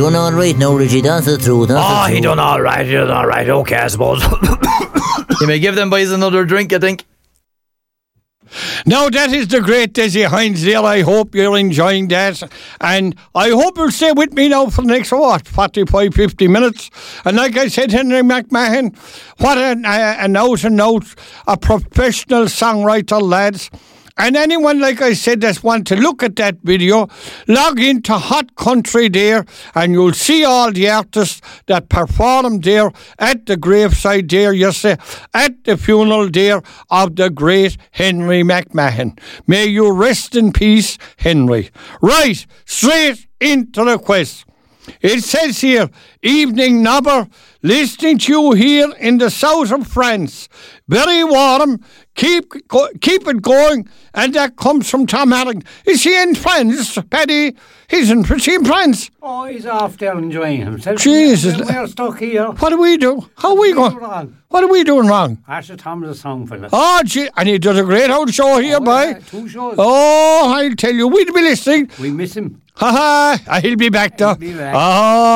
Doing all right now, Richie. That's the truth. He done all right. Okay, I suppose. You may give them boys another drink, I think. Now that is the great Desi Hinesdale. I hope you're enjoying that, and I hope you'll stay with me now for the next 45-50 minutes. And like I said, Henry McMahon, what an out and out a professional songwriter, lads. And anyone, like I said, that want to look at that video, log into Hot Country there, and you'll see all the artists that performed there at the graveside there yesterday, at the funeral there of the great Henry McMahon. May you rest in peace, Henry. Right, straight into the quest. It says here, evening Nobber, listening to you here in the south of France. Very warm, keep it going, and that comes from Tom Harrington. Is he in France, Paddy? Is he in France? Oh, he's off there enjoying himself. Jesus. We're stuck here. What do we do? How are we going? What are we doing wrong? Asher Tom's a song fella. Oh, gee, and he does a great old show here, boy. Yeah, 2 shows. Oh, I'll tell you, we'll be listening. We miss him. Ha ha, he'll be back though. He'll be back. Oh.